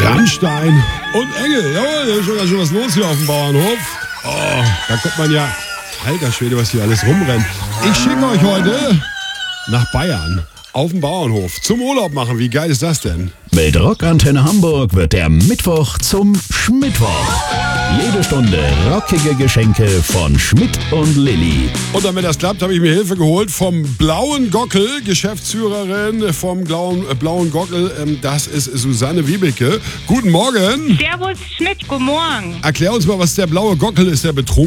Rammstein und Engel. Jawohl, da ist schon ganz schön was los hier auf dem Bauernhof. Oh, da kommt man ja, alter Schwede, was hier alles rumrennt. Ich schicke euch heute nach Bayern auf den Bauernhof zum Urlaub machen. Wie geil ist das denn? Mit Rockantenne Hamburg wird der Mittwoch zum Schmittwoch. Jede Stunde rockige Geschenke von Schmidt und Lilly. Und damit das klappt, habe ich mir Hilfe geholt vom Blauen Gockel, Geschäftsführerin vom Blauen Gockel. Das ist Susanne Wiebeke. Guten Morgen. Servus Schmidt, guten Morgen. Erklär uns mal, was der Blaue Gockel ist, der Betrug.